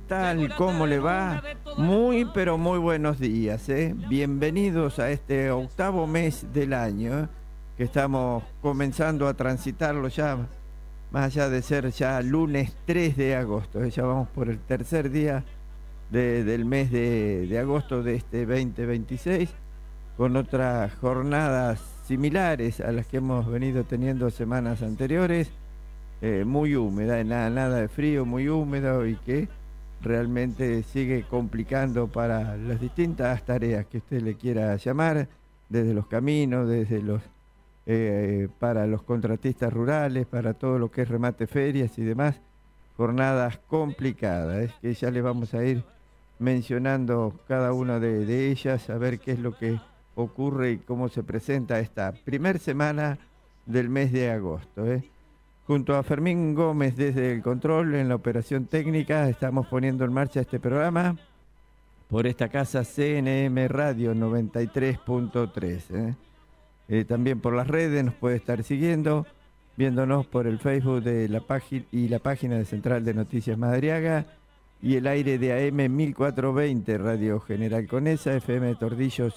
tal? ¿Cómo le va? Muy, pero muy buenos días, ¿eh? Bienvenidos a este octavo mes del año, ¿eh? Que estamos comenzando a transitarlo ya, más allá de ser ya lunes 3 de agosto, ¿eh? Ya vamos por el tercer día del mes de agosto de este 2026, con otras jornadas similares a las que hemos venido teniendo semanas anteriores, muy húmeda, nada de frío, muy húmedo, y que realmente sigue complicando para las distintas tareas que usted le quiera llamar, desde los caminos, desde los para los contratistas rurales, para todo lo que es remate ferias y demás, jornadas complicadas, es que ya le vamos a ir mencionando cada una de ellas, a ver qué es lo que ocurre y cómo se presenta esta primer semana del mes de agosto, ¿eh? Junto a Fermín Gómez desde el control en la operación técnica, estamos poniendo en marcha este programa por esta casa CNM Radio 93.3, también por las redes nos puede estar siguiendo, viéndonos por el Facebook de la página y la página de Central de Noticias Madariaga, y el aire de AM 1420 Radio General Conesa, FM Tordillo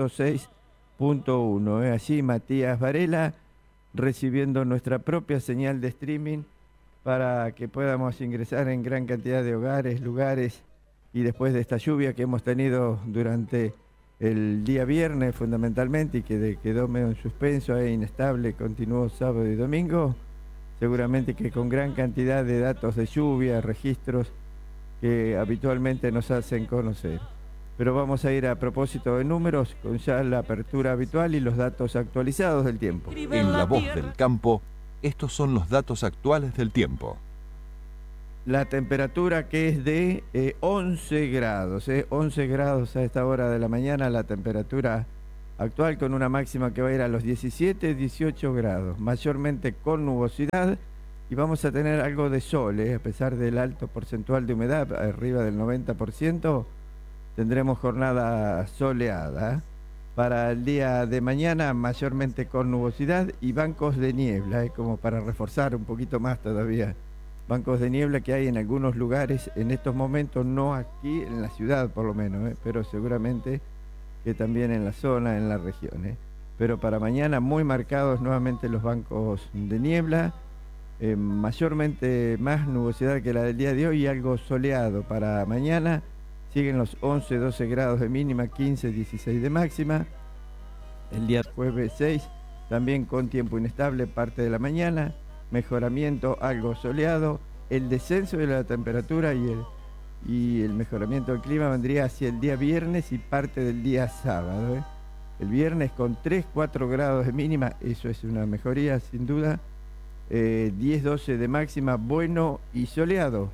106.1. Allí Matías Varela recibiendo nuestra propia señal de streaming para que podamos ingresar en gran cantidad de hogares, lugares, y después de esta lluvia que hemos tenido durante el día viernes fundamentalmente y que quedó medio en suspenso e inestable, continuó sábado y domingo, seguramente que con gran cantidad de datos de lluvia, registros que habitualmente nos hacen conocer. Pero vamos a ir a propósito de números, con ya la apertura habitual y los datos actualizados del tiempo. En La Voz del Campo, estos son los datos actuales del tiempo. La temperatura que es de 11 grados, 11 grados a esta hora de la mañana, la temperatura actual, con una máxima que va a ir a los 17, 18 grados, mayormente con nubosidad, y vamos a tener algo de sol, a pesar del alto porcentual de humedad, arriba del 90%, tendremos jornada soleada. Para el día de mañana, mayormente con nubosidad y bancos de niebla, como para reforzar un poquito más todavía. Bancos de niebla que hay en algunos lugares en estos momentos, no aquí en la ciudad por lo menos, pero seguramente que también en la zona, en la región. Pero para mañana muy marcados nuevamente los bancos de niebla, mayormente más nubosidad que la del día de hoy y algo soleado para mañana. Siguen los 11, 12 grados de mínima, 15, 16 de máxima. El día jueves 6, también con tiempo inestable parte de la mañana, mejoramiento algo soleado. El descenso de la temperatura y el mejoramiento del clima vendría hacia el día viernes y parte del día sábado. El viernes con 3, 4 grados de mínima, eso es una mejoría sin duda. 10, 12 de máxima, bueno y soleado.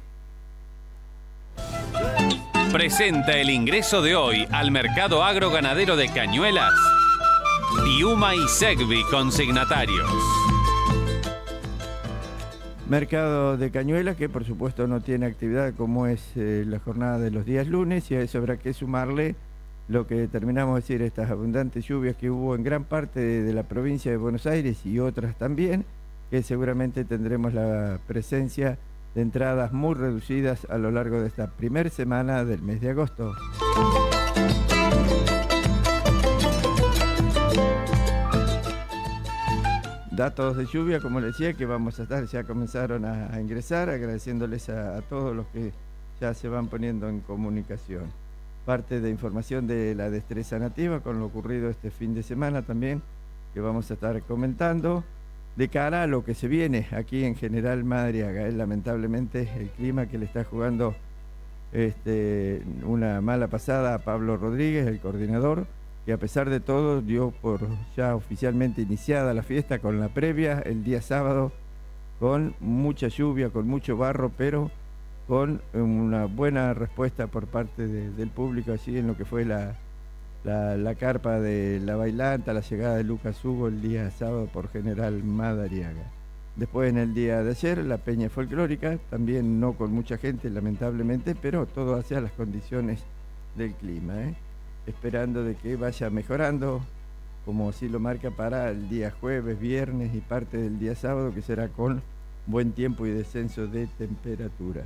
Presenta el ingreso de hoy al mercado agroganadero de Cañuelas Piuma y Segvi consignatarios. Mercado de Cañuelas que por supuesto no tiene actividad como es la jornada de los días lunes, y a eso habrá que sumarle lo que terminamos de decir, estas abundantes lluvias que hubo en gran parte de la provincia de Buenos Aires y otras también, que seguramente tendremos la presencia de entradas muy reducidas a lo largo de esta primera semana del mes de agosto. Datos de lluvia, como les decía, que vamos a estar, ya comenzaron a ingresar, agradeciéndoles a todos los que ya se van poniendo en comunicación. Parte de información de la destreza nativa con lo ocurrido este fin de semana también, que vamos a estar comentando. De cara a lo que se viene aquí en General Madariaga, lamentablemente el clima que le está jugando una mala pasada a Pablo Rodríguez, el coordinador, que a pesar de todo dio por ya oficialmente iniciada la fiesta con la previa el día sábado, con mucha lluvia, con mucho barro, pero con una buena respuesta por parte del público allí en lo que fue la carpa de la bailanta, la llegada de Lucas Hugo el día sábado por General Madariaga. Después, en el día de ayer, la peña folclórica, también no con mucha gente lamentablemente, pero todo hacia las condiciones del clima, esperando de que vaya mejorando, como así lo marca para el día jueves, viernes y parte del día sábado, que será con buen tiempo y descenso de temperatura.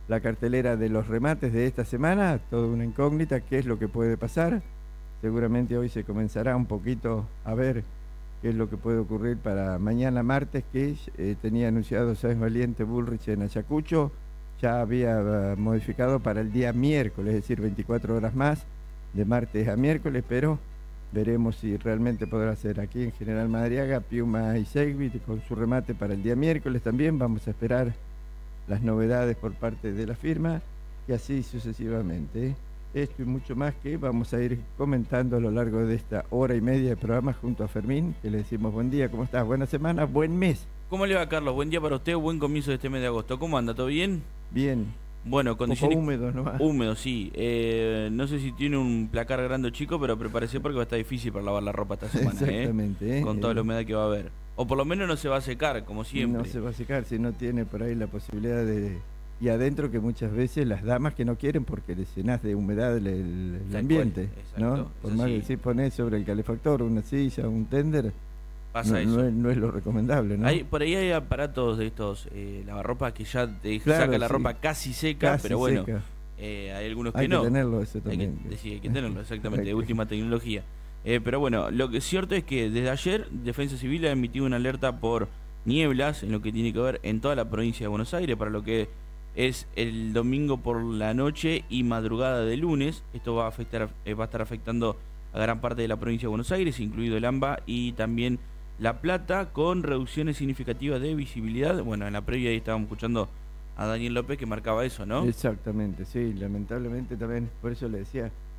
la cartelera de los remates de esta semana, toda una incógnita, qué es lo que puede pasar. Seguramente hoy se comenzará un poquito a ver qué es lo que puede ocurrir para mañana martes, que tenía anunciado Sáenz Valiente Bullrich en Ayacucho, ya había modificado para el día miércoles, es decir, 24 horas más, de martes a miércoles, pero veremos si realmente podrá ser aquí en General Madariaga, Piuma y Segvi con su remate para el día miércoles también. Vamos a esperar las novedades por parte de la firma y así sucesivamente. Esto y mucho más que vamos a ir comentando a lo largo de esta hora y media de programa junto a Fermín, que le decimos buen día, ¿cómo estás? Buena semana, buen mes. ¿Cómo le va, Carlos? Buen día para usted, buen comienzo de este mes de agosto. ¿Cómo anda? ¿Todo bien? Bien. Bueno, condiciones... Un poco húmedo nomás. Húmedo, sí. No sé si tiene un placar grande o chico, pero prepárese porque va a estar difícil para lavar la ropa esta semana. Exactamente. Con toda la humedad que va a haber. O por lo menos no se va a secar, como siempre. No se va a secar, si no tiene por ahí la posibilidad de... Y adentro que muchas veces las damas que no quieren porque les llenas de humedad el ambiente, ¿no? Por más que si pones sobre el calefactor una silla, un tender, pasa eso. No es lo recomendable, ¿no? Por ahí hay aparatos de estos lavarropas que ya te claro, saca la ropa casi seca, pero bueno, seca. Hay algunos que hay no. Hay que tenerlo eso también. Hay que tenerlo, exactamente, de última tecnología. Pero bueno, lo que es cierto es que desde ayer Defensa Civil ha emitido una alerta por nieblas en lo que tiene que ver en toda la provincia de Buenos Aires, para lo que es el domingo por la noche y madrugada de lunes. Esto va a estar afectando a gran parte de la provincia de Buenos Aires, incluido el AMBA y también La Plata, con reducciones significativas de visibilidad. Bueno, en la previa ahí estábamos escuchando a Daniel López que marcaba eso, ¿no? Exactamente, sí, lamentablemente también, por eso le decía,